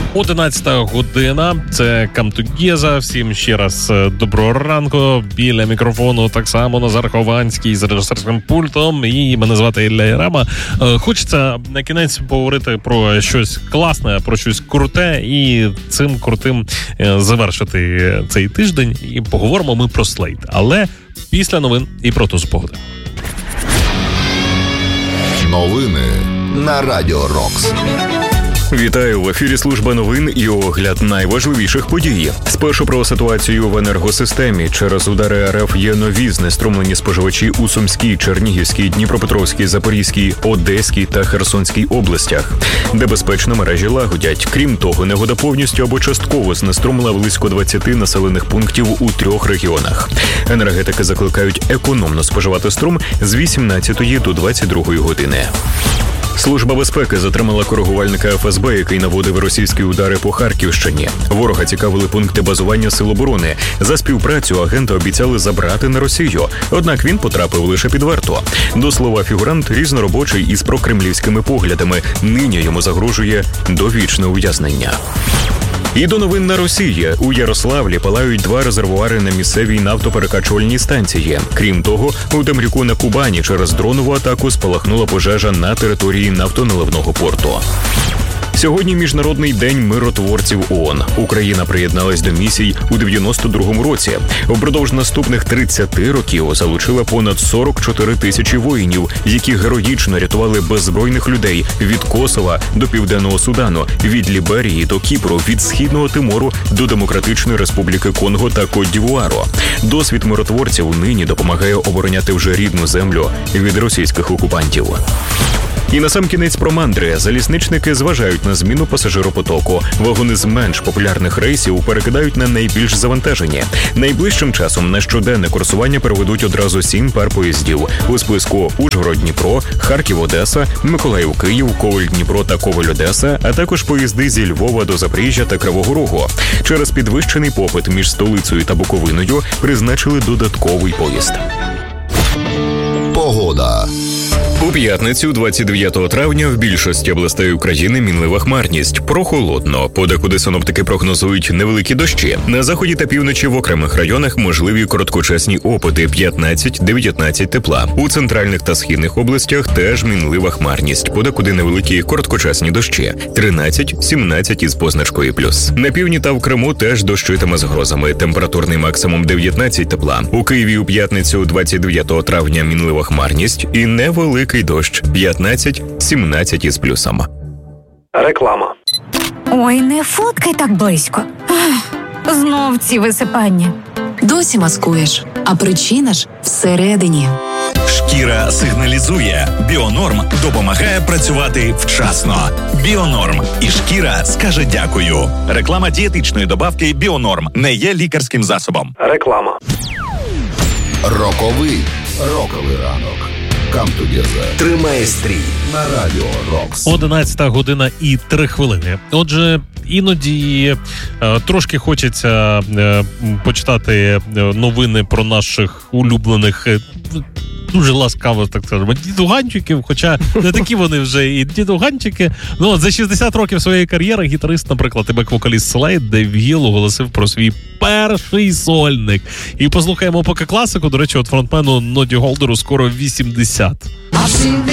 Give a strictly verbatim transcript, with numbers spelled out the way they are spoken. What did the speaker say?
одинадцята година, це Come Together. Всім ще раз доброго ранку. Біля мікрофону так само Назар Хованський з режисерським пультом. І мене звати Ілля Ярема. Хочеться на кінець поговорити про щось класне, про щось круте. І цим крутим завершити цей тиждень. І поговоримо ми про Слейд. Але після новин і про ту погоди. Новини на Радіо Рокс. Вітаю, в ефірі служба новин і огляд найважливіших подій. Спершу про ситуацію в енергосистемі. Через удари РФ є нові знеструмлені споживачі у Сумській, Чернігівській, Дніпропетровській, Запорізькій, Одеській та Херсонській областях, де безпечно мережі лагодять. Крім того, негода повністю або частково знеструмила близько двадцяти населених пунктів у трьох регіонах. Енергетики закликають економно споживати струм з вісімнадцятої до двадцять другої години. Служба безпеки затримала коригувальника еф ес бе, який наводив російські удари по Харківщині. Ворога цікавили пункти базування сил оборони. За співпрацю агента обіцяли забрати на Росію, однак він потрапив лише під варту. До слова, фігурант різноробочий із прокремлівськими поглядами. Нині йому загрожує довічне ув'язнення. І до новин на Росії. У Ярославлі палають два резервуари на місцевій нафтоперекачувальній станції. Крім того, у Темрюку на Кубані через дронову атаку спалахнула пожежа на території нафтоналивного порту. Сьогодні Міжнародний день миротворців ООН. Україна приєдналась до місій у дев'яносто другому році. Впродовж наступних тридцяти років залучила понад сорок чотири тисячі воїнів, які героїчно рятували беззбройних людей від Косова до Південного Судану, від Ліберії до Кіпру, від Східного Тимору до Демократичної Республіки Конго та Кот-д'Івуару. Досвід миротворців нині допомагає обороняти вже рідну землю від російських окупантів. І насамкінець про мандри. Залізничники зважають на зміну пасажиропотоку. Вагони з менш популярних рейсів перекидають на найбільш завантажені. Найближчим часом на щоденне курсування переведуть одразу сім пар поїздів. У списку Ужгород-Дніпро, Харків-Одеса, Миколаїв-Київ, Коваль-Дніпро та Коваль-Одеса, а також поїзди зі Львова до Запоріжжя та Кривого Рогу. Через підвищений попит між столицею та Буковиною призначили додатковий поїзд. Погода. У п'ятницю, двадцять дев'ятого травня, в більшості областей України мінлива хмарність. Прохолодно. Подекуди синоптики прогнозують невеликі дощі. На заході та півночі в окремих районах можливі короткочасні опади п'ятнадцять-дев'ятнадцять тепла. У центральних та східних областях теж мінлива хмарність. Подекуди невеликі короткочасні дощі. тринадцять-сімнадцять із позначкою плюс. На півдні та в Криму теж дощитиме з грозами. Температурний максимум дев'ятнадцять тепла. У Києві у п'ятницю, двадцять дев'ятого травня, мінлива хмарність і невеликий дощ п'ятнадцять-сімнадцять із плюсом. Реклама. Ой, не фоткай так близько. Ах, знов ці висипання. Досі маскуєш, а причина ж всередині. Шкіра сигналізує. Біонорм допомагає працювати вчасно. Біонорм. І шкіра скаже дякую. Реклама дієтичної добавки Біонорм не є лікарським засобом. Реклама. Роковий. Роковий ранок. Come Together. Тримає стрій на Радіо Рокс. одинадцята година і три хвилини. Отже, іноді е, трошки хочеться е, почитати новини про наших улюблених, е, дуже ласкаво, так скажемо, дідуганчиків, хоча не такі вони вже і дідуганчики. Ну, от за шістдесят років своєї кар'єри гітарист, наприклад, і бек-вокаліст Слейд Дейв Гіл оголосив про свій перший сольник. І послухаємо поки класику. До речі, от фронтмену Ноді Голдеру скоро вісімдесят.